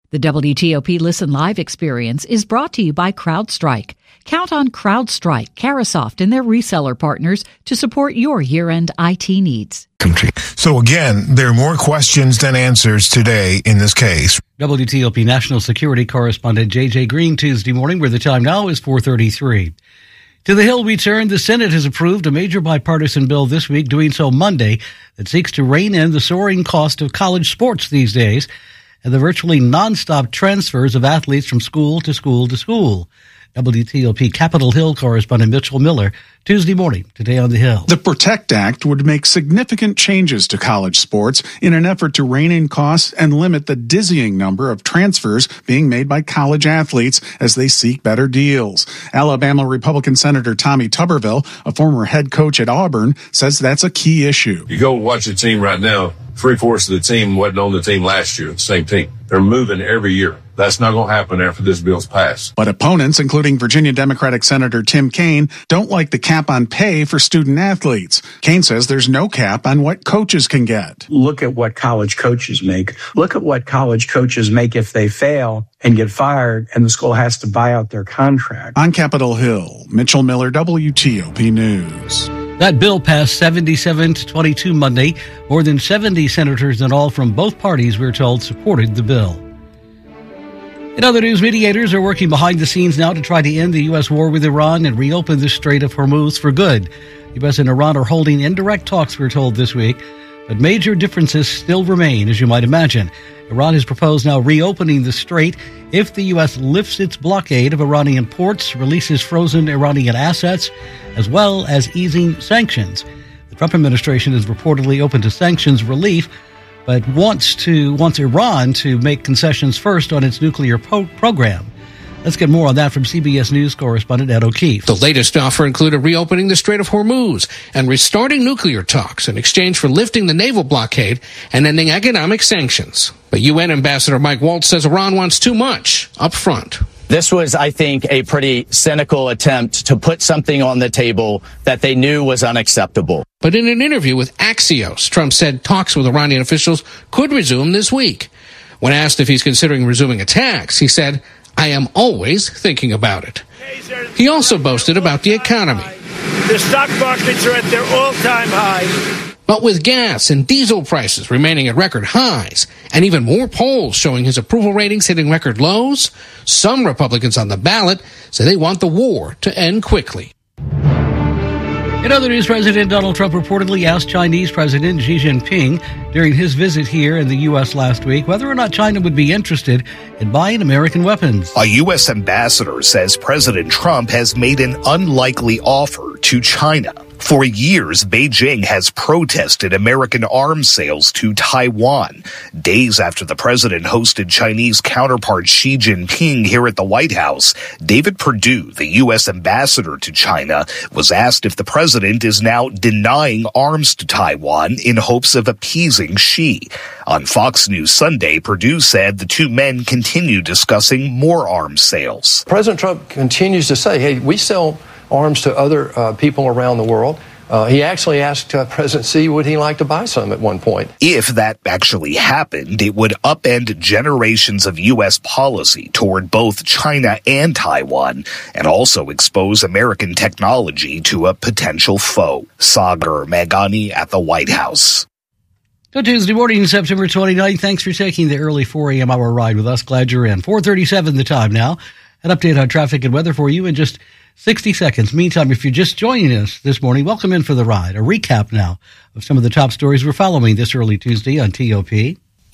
The WTOP Listen Live experience is brought to you by CrowdStrike. Count on CrowdStrike, Carasoft, and their reseller partners to support your year-end IT needs. So again, there are more questions than answers today in this case. WTOP National Security Correspondent J.J. Green, Tuesday morning, where the time now is 4:33. To the Hill we turn. The Senate has approved a major bipartisan bill this week, doing so Monday, that seeks to rein in the soaring cost of college sports these days and the virtually nonstop transfers of athletes from school to school to school. WTOP Capitol Hill correspondent Mitchell Miller, Tuesday morning, today on the Hill. The PROTECT Act would make significant changes to college sports in an effort to rein in costs and limit the dizzying number of transfers being made by college athletes as they seek better deals. Alabama Republican Senator Tommy Tuberville, a former head coach at Auburn, says that's a key issue. You go watch the team right now, 3/4 of the team wasn't on the team last year, the same team. They're moving every year. That's not going to happen after this bill's passed. But opponents, including Virginia Democratic Senator Tim Kaine, don't like the cap on pay for student athletes. Kaine says there's no cap on what coaches can get. Look at what college coaches make. Look at what college coaches make if they fail and get fired and the school has to buy out their contract. On Capitol Hill, Mitchell Miller, WTOP News. That bill passed 77 to 22 Monday. More than 70 senators in all from both parties, we're told, supported the bill. In other news, mediators are working behind the scenes now to try to end the U.S. war with Iran and reopen the Strait of Hormuz for good. The U.S. and Iran are holding indirect talks, we're told, this week, but major differences still remain, as you might imagine. Iran has proposed now reopening the strait if the U.S. lifts its blockade of Iranian ports, releases frozen Iranian assets, as well as easing sanctions. The Trump administration is reportedly open to sanctions relief, but wants Iran to make concessions first on its nuclear program. Let's get more on that from CBS News correspondent Ed O'Keefe. The latest offer included reopening the Strait of Hormuz and restarting nuclear talks in exchange for lifting the naval blockade and ending economic sanctions. But UN Ambassador Mike Waltz says Iran wants too much up front. This was, I think, a pretty cynical attempt to put something on the table that they knew was unacceptable. But in an interview with Axios, Trump said talks with Iranian officials could resume this week. When asked if he's considering resuming attacks, he said, "I am always thinking about it." He also boasted about the economy. The stock markets are at their all-time high. But with gas and diesel prices remaining at record highs, and even more polls showing his approval ratings hitting record lows, some Republicans on the ballot say they want the war to end quickly. In other news, President Donald Trump reportedly asked Chinese President Xi Jinping during his visit here in the U.S. last week whether or not China would be interested in buying American weapons. A U.S. ambassador says President Trump has made an unlikely offer to China. For years, Beijing has protested American arms sales to Taiwan. Days after the president hosted Chinese counterpart Xi Jinping here at the White House, David Perdue, the U.S. ambassador to China, was asked if the president is now denying arms to Taiwan in hopes of appeasing Xi. On Fox News Sunday, Perdue said the two men continue discussing more arms sales. President Trump continues to say, hey, we sell arms to other people around the world. He actually asked President Xi would he like to buy some at one point. If that actually happened, it would upend generations of U.S. policy toward both China and Taiwan, and also expose American technology to a potential foe. Sagar Meghani at the White House. Good Tuesday morning, September 29th. Thanks for taking the early 4 a.m. hour ride with us. Glad you're in. 4:37 the time now. An update on traffic and weather for you in just 60 seconds. Meantime, if you're just joining us this morning, welcome in for the ride. A recap now of some of the top stories we're following this early Tuesday on TOP.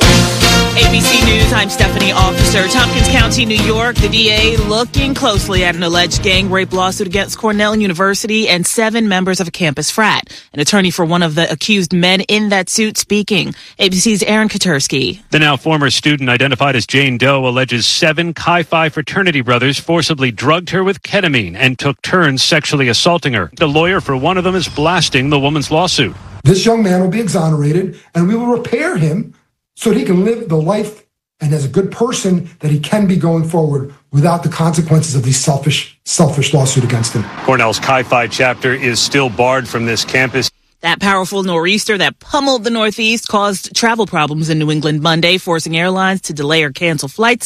ABC News, I'm Stephanie Officer. Tompkins County, New York, the DA looking closely at an alleged gang rape lawsuit against Cornell University and 7 members of a campus frat. An attorney for one of the accused men in that suit speaking. ABC's Aaron Katersky. The now former student identified as Jane Doe alleges 7 Chi Phi fraternity brothers forcibly drugged her with ketamine and took turns sexually assaulting her. The lawyer for one of them is blasting the woman's lawsuit. This young man will be exonerated and we will repair him so that he can live the life and as a good person that he can be going forward without the consequences of these selfish lawsuit against him. Cornell's Chi Phi chapter is still barred from this campus. That powerful nor'easter that pummeled the Northeast caused travel problems in New England Monday, forcing airlines to delay or cancel flights